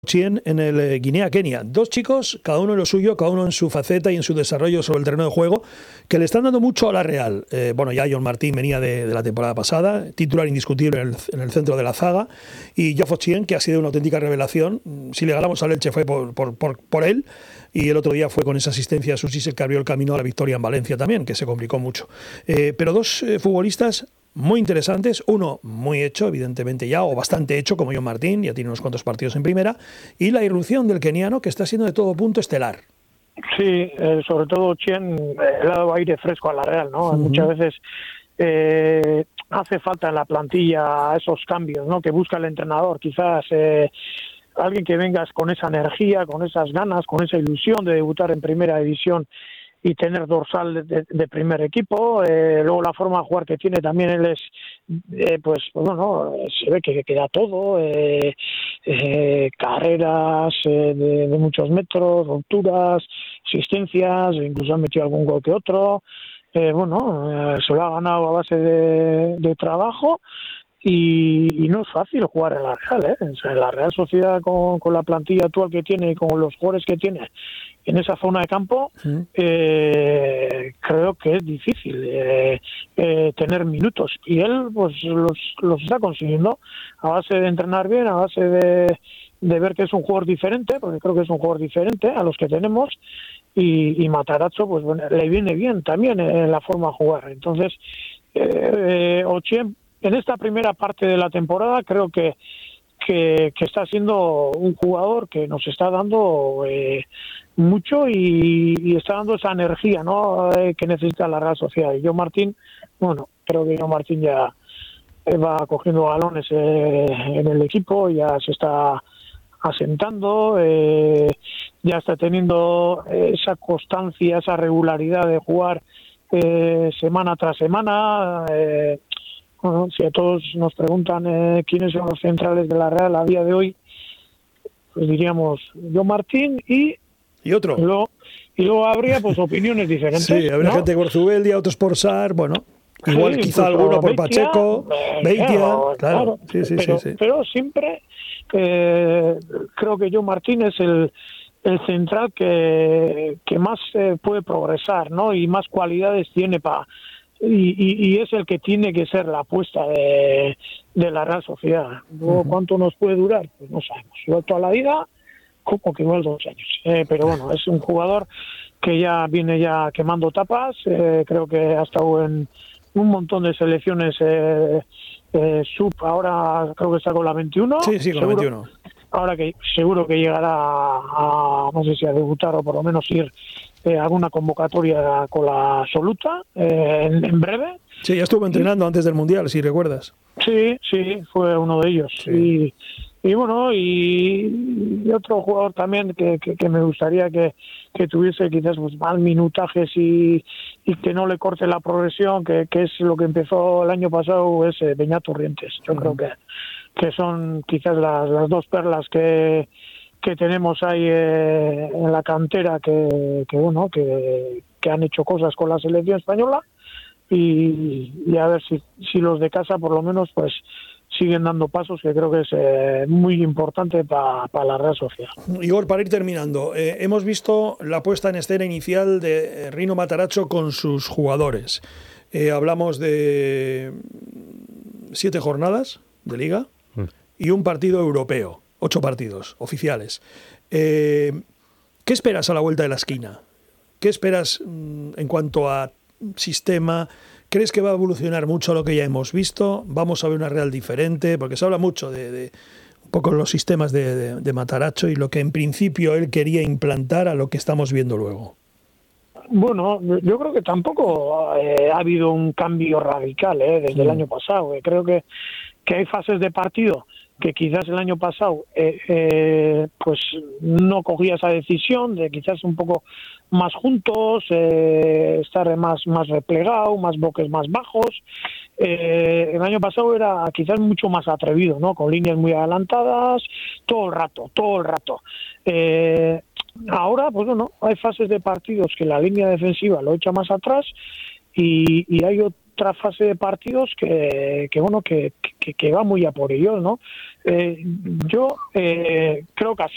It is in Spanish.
Chien en el Guinea-Kenia. Dos chicos, cada uno en lo suyo, cada uno en su faceta y en su desarrollo sobre el terreno de juego, que le están dando mucho a la Real. Bueno, ya John Martín venía de la temporada pasada, titular indiscutible en el centro de la zaga, y Geoffroy Chien, que ha sido una auténtica revelación. Si le ganamos al Elche fue por él, y el otro día fue con esa asistencia a Susis el que abrió el camino a la victoria en Valencia también, que se complicó mucho. Pero dos futbolistas muy interesantes, uno muy hecho, evidentemente ya, o bastante hecho, como John Martín, ya tiene unos cuantos partidos en primera, y la irrupción del keniano, que está siendo de todo punto estelar. Sí, sobre todo Chien le ha dado aire fresco a la Real, ¿no? Muchas veces hace falta en la plantilla esos cambios, ¿no? Que busca el entrenador, quizás alguien que vengas con esa energía, con esas ganas, con esa ilusión de debutar en primera división y tener dorsal de primer equipo. Luego la forma de jugar que tiene también él es, pues bueno, se ve que da todo, carreras de muchos metros, rupturas, asistencias, incluso ha metido algún gol que otro. Se lo ha ganado a base de trabajo. Y no es fácil jugar en la Real, ¿eh? O sea, en la Real Sociedad con la plantilla actual que tiene y con los jugadores que tiene en esa zona de campo, creo que es difícil tener minutos. Y él pues los está consiguiendo a base de entrenar bien, a base de ver que es un jugador diferente, porque creo que es un jugador diferente a los que tenemos. Y Matarazzo, pues bueno, le viene bien también en la forma de jugar. Entonces, Ochiem, en esta primera parte de la temporada creo que está siendo un jugador que nos está dando mucho y está dando esa energía, ¿no? Que necesita la Real Sociedad. Y John Martín, bueno, creo que John Martín ya va cogiendo balones en el equipo, ya se está asentando, ya está teniendo esa constancia, esa regularidad de jugar semana tras semana. Bueno, si a todos nos preguntan quiénes son los centrales de la Real a día de hoy, pues diríamos John Martín y otro. Y luego habría pues opiniones diferentes. Sí, habría gente por Zubeldia, otros por Sar, bueno, igual sí, quizá alguno por Beitia, Pacheco, Beitia, claro. Sí. Pero siempre creo que John Martín es el central que más puede progresar, ¿no? Y más cualidades tiene y es el que tiene que ser la apuesta de la Real Sociedad. Luego, ¿cuánto nos puede durar? Pues no sabemos. Igual toda la vida, como que igual 2 años. Pero bueno, es un jugador que ya viene ya quemando tapas. Creo que ha estado en un montón de selecciones sub. Ahora creo que está con la 21. Sí, con la 21. Ahora que seguro que llegará a no sé si a debutar o por lo menos ir alguna convocatoria con la absoluta en breve. Sí, ya estuvo entrenando antes del Mundial, si recuerdas. Sí, fue uno de ellos. Sí. Y bueno, y otro jugador también que me gustaría que tuviese quizás pues más minutajes y que no le corte la progresión, que es lo que empezó el año pasado, es Beñat Torrientes. Yo creo que son quizás las dos perlas que tenemos ahí en la cantera que han hecho cosas con la selección española y a ver si los de casa por lo menos pues siguen dando pasos, que creo que es muy importante para la Real Sociedad. Igor, para ir terminando, hemos visto la puesta en escena inicial de Rino Matarazzo con sus jugadores. Hablamos de 7 jornadas de Liga y un partido europeo, 8 partidos oficiales. ¿Qué esperas a la vuelta de la esquina? ¿Qué esperas en cuanto a sistema? ¿Crees que va a evolucionar mucho lo que ya hemos visto? ¿Vamos a ver una Real diferente? Porque se habla mucho de un poco los sistemas de Matarazzo y lo que en principio él quería implantar a lo que estamos viendo luego. Bueno, yo creo que tampoco ha habido un cambio radical desde el año pasado. Creo que hay fases de partido que quizás el año pasado pues no cogía esa decisión de quizás un poco más juntos, estar más replegado, más bloques más bajos. El año pasado era quizás mucho más atrevido, ¿no? Con líneas muy adelantadas, todo el rato. Ahora, pues bueno, hay fases de partidos que la línea defensiva lo echa más atrás y hay otra fase de partidos que va muy a por ellos, ¿no? Yo creo que así